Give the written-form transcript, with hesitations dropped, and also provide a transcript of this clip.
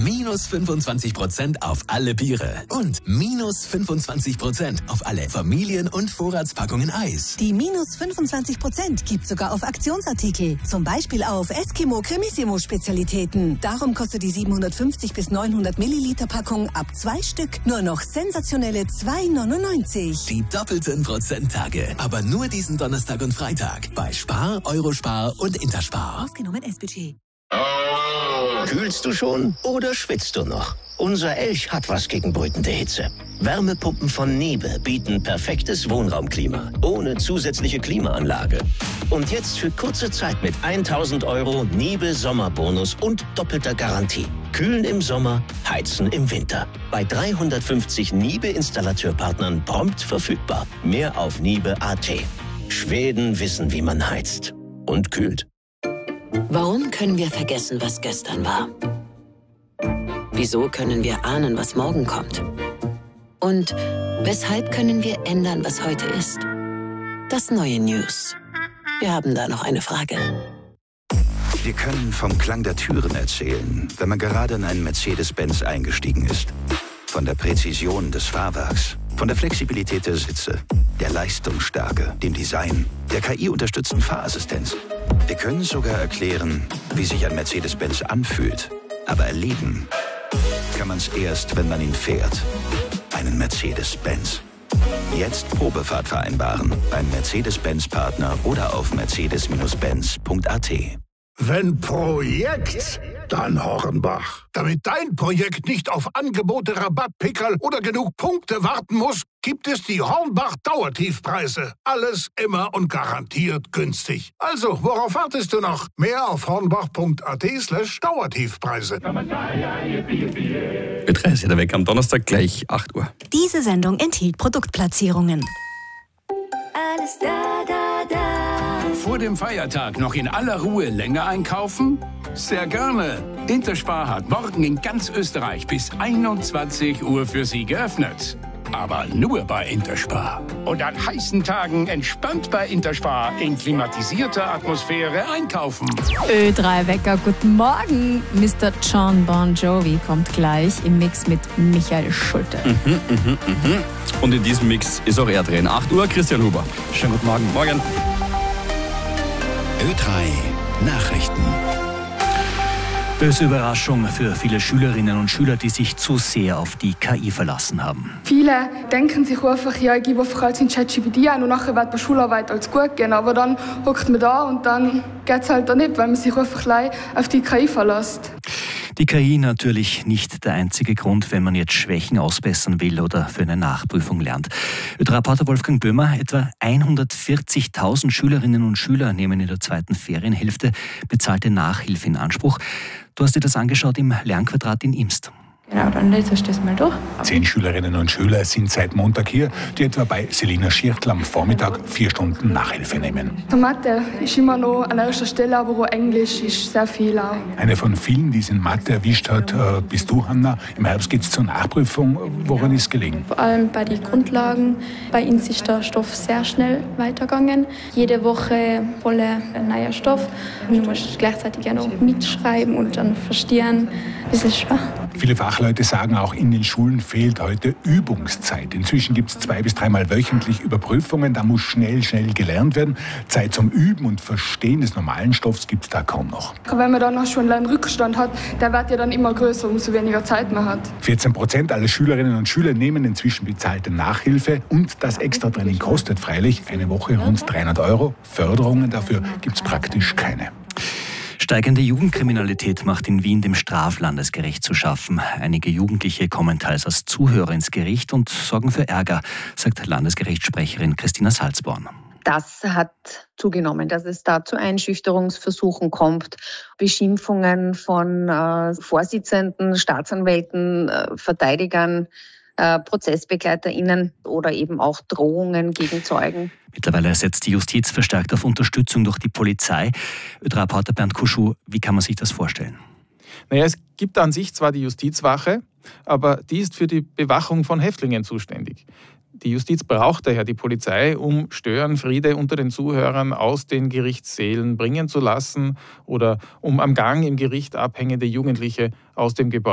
minus 25% auf alle Biere und minus 25% auf alle Familien- und Vorratspackungen Eis. Die minus 25% gibt sogar auf Aktionsartikel. Zum Beispiel auf Eskimo Cremissimo Spezialitäten. Darum kostet die 750 bis 900 Milliliter Packung ab 2 Stück nur noch sensationelle 2,99. Die doppelten Prozenttage. Aber nur diesen Donnerstag und Freitag bei Spar, Eurospar und Interspar. Ausgenommen S-Budget. Kühlst du schon oder schwitzt du noch? Unser Elch hat was gegen brütende Hitze. Wärmepumpen von Niebe bieten perfektes Wohnraumklima, ohne zusätzliche Klimaanlage. Und jetzt für kurze Zeit mit 1.000 € Niebe Sommerbonus und doppelter Garantie. Kühlen im Sommer, heizen im Winter. Bei 350 Niebe-Installateurpartnern prompt verfügbar. Mehr auf niebe.at. Schweden wissen, wie man heizt und kühlt. Warum können wir vergessen, was gestern war? Wieso können wir ahnen, was morgen kommt? Und weshalb können wir ändern, was heute ist? Das neue News. Wir haben da noch eine Frage. Wir können vom Klang der Türen erzählen, wenn man gerade in einen Mercedes-Benz eingestiegen ist. Von der Präzision des Fahrwerks, von der Flexibilität der Sitze, der Leistungsstärke, dem Design, der KI-unterstützten Fahrassistenz. Wir können sogar erklären, wie sich ein Mercedes-Benz anfühlt. Aber erleben kann man es erst, wenn man ihn fährt. Einen Mercedes-Benz. Jetzt Probefahrt vereinbaren beim Mercedes-Benz-Partner oder auf mercedes-benz.at. Wenn Projekt, dann Hornbach. Damit dein Projekt nicht auf Angebote, Rabattpickerl oder genug Punkte warten muss, gibt es die Hornbach Dauertiefpreise. Alles immer und garantiert günstig. Also, worauf wartest du noch? Mehr auf hornbach.at/Dauertiefpreise. Ö3 ist wieder weg am Donnerstag gleich 8 Uhr. Diese Sendung enthielt Produktplatzierungen. Alles da, da, da. Vor dem Feiertag noch in aller Ruhe länger einkaufen? Sehr gerne. Interspar hat morgen in ganz Österreich bis 21 Uhr für Sie geöffnet. Aber nur bei Interspar. Und an heißen Tagen entspannt bei Interspar in klimatisierter Atmosphäre einkaufen. Ö3 Wecker, guten Morgen. Mr. John Bon Jovi kommt gleich im Mix mit Michael Schulte. Und in diesem Mix ist auch er drin. 8 Uhr, Christian Huber. Schönen guten Morgen. Morgen. Ö3 Nachrichten. Böse Überraschung für viele Schülerinnen und Schüler, die sich zu sehr auf die KI verlassen haben. Viele denken sich einfach, ja, ich gebe einfach alles in ChatGPT ein und nachher wird die Schularbeit als gut gehen. Aber dann hockt man da und dann geht es halt auch nicht, weil man sich einfach auf die KI verlässt. Die KI natürlich nicht der einzige Grund, wenn man jetzt Schwächen ausbessern will oder für eine Nachprüfung lernt. Reporter Wolfgang Böhmer, etwa 140.000 Schülerinnen und Schüler nehmen in der zweiten Ferienhälfte bezahlte Nachhilfe in Anspruch. Du hast dir das angeschaut im Lernquadrat in Imst. Genau, dann lese ich das mal durch. 10 Schülerinnen und Schüler sind seit Montag hier, die etwa bei Selina Schirtl am Vormittag 4 Stunden Nachhilfe nehmen. Mathe ist immer noch an erster Stelle, aber auch Englisch ist sehr viel auch. Eine von vielen, die es in Mathe erwischt hat, bist du, Hanna. Im Herbst geht es zur Nachprüfung. Woran ist es gelegen? Vor allem bei den Grundlagen. Bei uns ist der Stoff sehr schnell weitergegangen. Jede Woche voller neuer Stoff. Du musst gleichzeitig auch noch mitschreiben und dann verstehen. Das ist schwer. Viele Fachleute sagen auch, in den Schulen fehlt heute Übungszeit. Inzwischen gibt es 2- bis 3-mal wöchentlich Überprüfungen. Da muss schnell gelernt werden. Zeit zum Üben und Verstehen des normalen Stoffs gibt es da kaum noch. Wenn man dann noch schon einen Rückstand hat, der wird ja dann immer größer, umso weniger Zeit man hat. 14% aller Schülerinnen und Schüler nehmen inzwischen bezahlte Nachhilfe. Und das Extratraining kostet freilich eine Woche rund 300 €. Förderungen dafür gibt es praktisch keine. Steigende Jugendkriminalität macht in Wien dem Straflandesgericht zu schaffen. Einige Jugendliche kommen teils als Zuhörer ins Gericht und sorgen für Ärger, sagt Landesgerichtssprecherin Christina Salzborn. Das hat zugenommen, dass es da zu Einschüchterungsversuchen kommt, Beschimpfungen von Vorsitzenden, Staatsanwälten, Verteidigern, ProzessbegleiterInnen oder eben auch Drohungen gegen Zeugen. Mittlerweile setzt die Justiz verstärkt auf Unterstützung durch die Polizei. Reporter Bernd Kuschuh, wie kann man sich das vorstellen? Naja, es gibt an sich zwar die Justizwache, aber die ist für die Bewachung von Häftlingen zuständig. Die Justiz braucht daher die Polizei, um Störenfriede unter den Zuhörern aus den Gerichtssälen bringen zu lassen oder um am Gang im Gericht abhängende Jugendliche aus dem Gebäude